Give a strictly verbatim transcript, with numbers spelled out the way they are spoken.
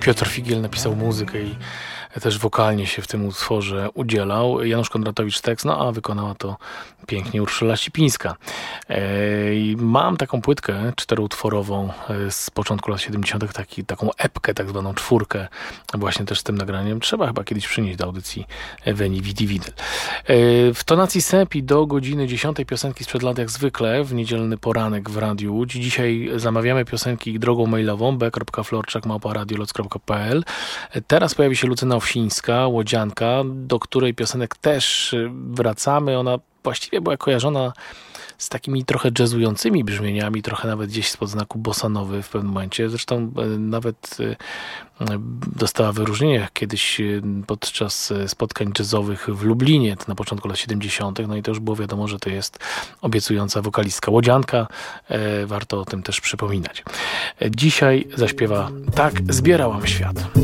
Piotr Figiel napisał muzykę i też wokalnie się w tym utworze udzielał. Janusz Kondratowicz tekst, no a wykonała to pięknie Urszula Sipińska. I mam taką płytkę czteroutworową z początku lat siedemdziesiątych, taki, taką epkę, tak zwaną czwórkę, właśnie też z tym nagraniem. Trzeba chyba kiedyś przynieść do audycji Veni Vidi Vidyl. W tonacji Sepi do godziny dziesiątej piosenki sprzed lat jak zwykle, w niedzielny poranek w Radiu Łódź. Dzisiaj zamawiamy piosenki drogą mailową b kropka florczak małpa radioloc kropka p l. Teraz pojawi się Lucyna Owsińska, łodzianka, do której piosenek też wracamy. Ona właściwie była kojarzona z takimi trochę jazzującymi brzmieniami, trochę nawet gdzieś spod znaku bossanowy w pewnym momencie. Zresztą nawet dostała wyróżnienie kiedyś podczas spotkań jazzowych w Lublinie na początku lat siedemdziesiątych. No i to już było wiadomo, że to jest obiecująca wokalistka. Łodzianka, warto o tym też przypominać. Dzisiaj zaśpiewa Tak zbierałam świat.